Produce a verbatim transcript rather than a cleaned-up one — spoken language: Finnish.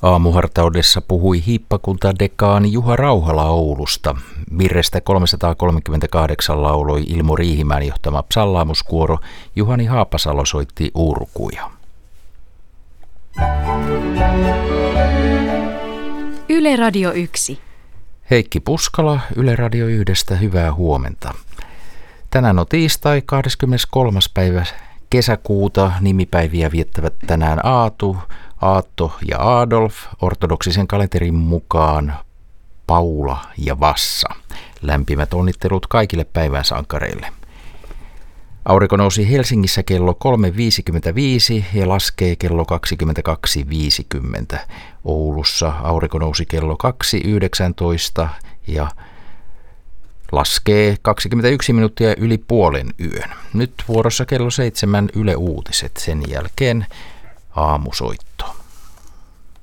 Aamuhartaudessa puhui hiippakuntadekaani Juha Rauhala Oulusta. Virrestä kolmesataakolmekymmentäkahdeksan lauloi Ilmo Riihimäen johtama psallaamuskuoro. Juhani Haapasalo soitti urkuja. Yle Radio yksi. Heikki Puskala Yle Radio yhdestä, hyvää huomenta. Tänään on tiistai, kahdeskymmeneskolmas päivä kesäkuuta. Nimipäiviä viettävät tänään Aatu, Aatto ja Adolf, ortodoksisen kalenterin mukaan Paula ja Vassa. Lämpimät onnittelut kaikille päivän sankareille. Aurinko nousi Helsingissä kello kolme viisikymmentäviisi ja laskee kello kaksikymmentäkaksi viisikymmentä. Oulussa aurinko nousi kello kaksi yhdeksäntoista ja laskee kaksikymmentäyksi minuuttia yli puolen yön. Nyt vuorossa kello seitsemän Yle Uutiset, sen jälkeen aamusoitto.